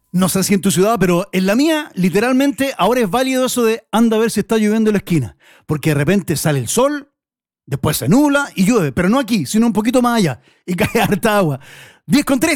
No sé si en tu ciudad, pero en la mía, literalmente, ahora es válido eso de anda a ver si está lloviendo en la esquina. Porque de repente sale el sol, después se nubla y llueve. Pero no aquí, sino un poquito más allá. Y cae harta agua. 10 con 13.